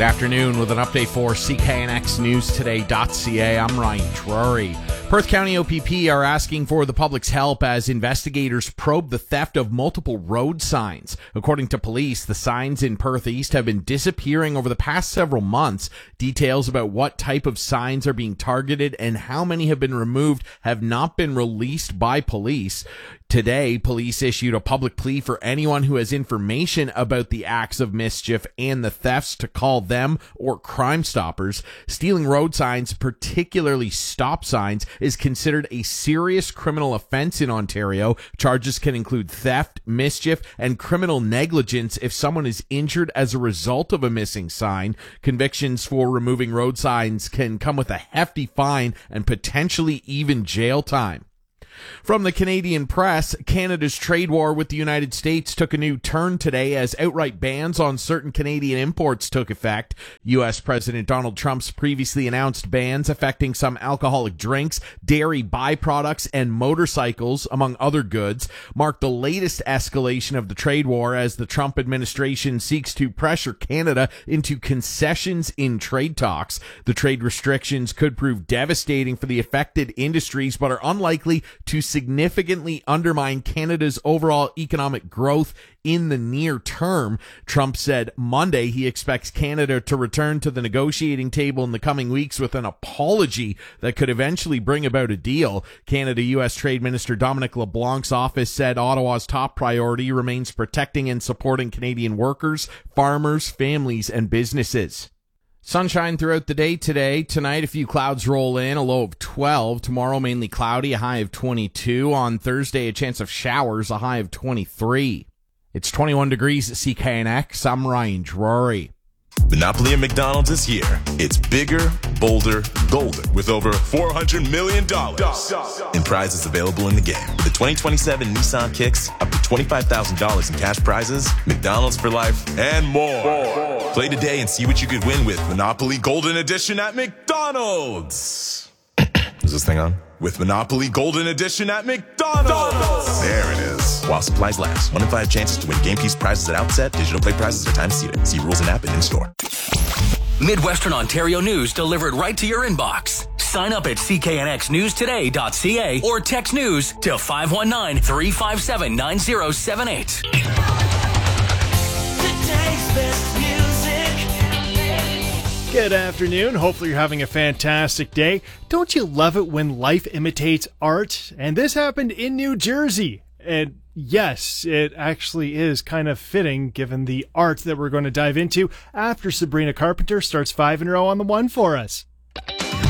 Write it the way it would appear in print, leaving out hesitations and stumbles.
Good afternoon with an update for CKNXNewsToday.ca. I'm Ryan Drury. Perth County OPP are asking for the public's help as investigators probe the theft of multiple road signs. According to police, the signs in Perth East have been disappearing over the past several months. Details about what type of signs are being targeted and how many have been removed have not been released by police. Today, police issued a public plea for anyone who has information about the acts of mischief and the thefts to call them or Crime Stoppers. Stealing road signs, particularly stop signs, is considered a serious criminal offense in Ontario. Charges can include theft, mischief, and criminal negligence if someone is injured as a result of a missing sign. Convictions for removing road signs can come with a hefty fine and potentially even jail time. From the Canadian press, Canada's trade war with the United States took a new turn today as outright bans on certain Canadian imports took effect. U.S. President Donald Trump's previously announced bans affecting some alcoholic drinks, dairy byproducts, and motorcycles, among other goods, marked the latest escalation of the trade war as the Trump administration seeks to pressure Canada into concessions in trade talks. The trade restrictions could prove devastating for the affected industries, but are unlikely to significantly undermine Canada's overall economic growth in the near term. Trump said Monday he expects Canada to return to the negotiating table in the coming weeks with an apology that could eventually bring about a deal. Canada-U.S. Trade Minister Dominic LeBlanc's office said Ottawa's top priority remains protecting and supporting Canadian workers, farmers, families, and businesses. Sunshine throughout the day today. Tonight, a few clouds roll in, a low of 12. Tomorrow, mainly cloudy, a high of 22. On Thursday, a chance of showers, a high of 23. It's 21 degrees at CKNX. I'm Ryan Drury. Monopoly at McDonald's is here. It's bigger, bolder, golden, with over $400 million in prizes available in the game. With the 2027 Nissan Kicks, up to $25,000 in cash prizes, McDonald's for life, and more. Play today and see what you could win with Monopoly Golden Edition at McDonald's. Is this thing on? With Monopoly Golden Edition at McDonald's. There it is. While supplies last. 1 in 5 chances to win game piece prizes at outset. Digital play prizes are time seated. See rules and app and in-store. Midwestern Ontario news delivered right to your inbox. Sign up at cknxnewstoday.ca or text news to 519-357-9078. Today's best music. Good afternoon. Hopefully you're having a fantastic day. Don't you love it when life imitates art? And this happened in New Jersey. And yes, it actually is kind of fitting given the art that we're going to dive into after Sabrina Carpenter starts 5 in a row on the one for us.